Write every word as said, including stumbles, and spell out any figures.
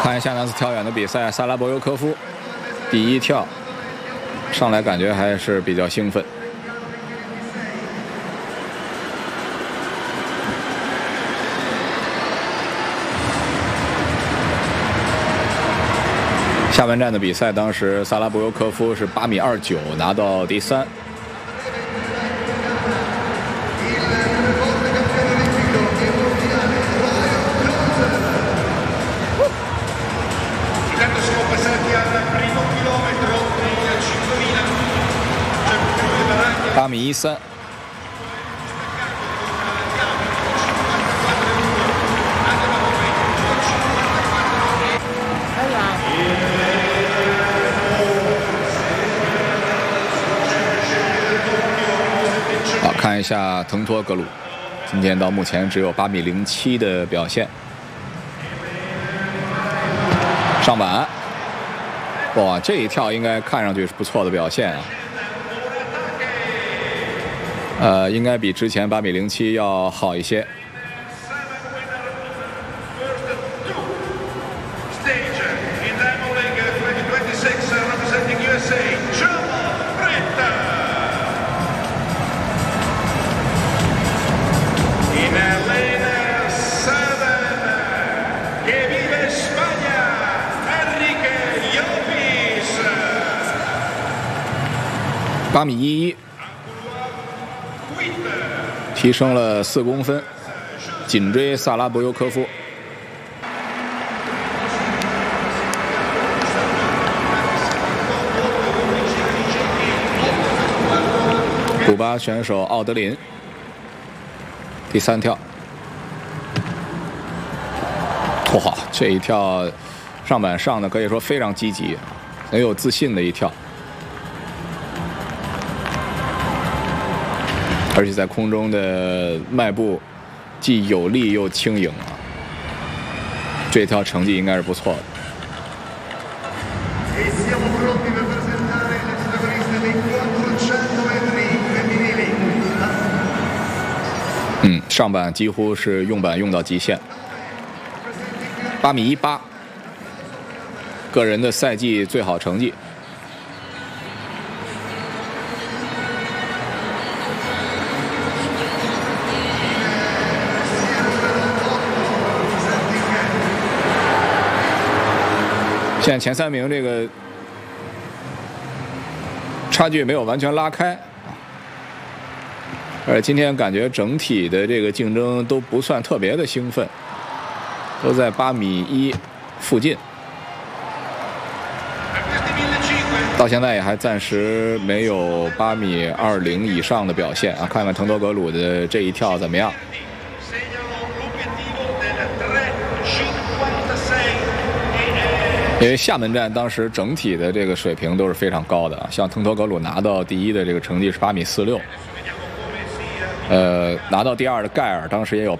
看一下男子跳远的比赛，萨拉博尤科夫第一跳上来感觉还是比较兴奋。厦门站的比赛，当时萨拉博尤科夫是八米二九拿到第三。 八米一三，好，看一下滕托格鲁，今天到目前只有八米零七的表现。上板，哇，这一跳应该看上去是不错的表现啊。 呃，应该比之前八米零七要好一些。八米一一。 提升了四公分，紧追萨拉博尤科夫。古巴选手奥德林，第三跳。哇，这一跳上板上的可以说非常积极，很有自信的一跳。 而且在空中的迈步既有力又轻盈啊，这条成绩应该是不错的。嗯，上板几乎是用板用到极限，八米一八，个人的赛季最好成绩。 现在前三名这个差距没有完全拉开，而今天感觉整体的这个竞争都不算特别的兴奋，都在八米一附近，到现在也还暂时没有八米二零以上的表现啊！看看滕托格鲁的这一跳怎么样？ 因为厦门站当时整体的这个水平都是非常高的，像滕托格鲁拿到第一的这个成绩是八米四六，呃，拿到第二的盖尔当时也有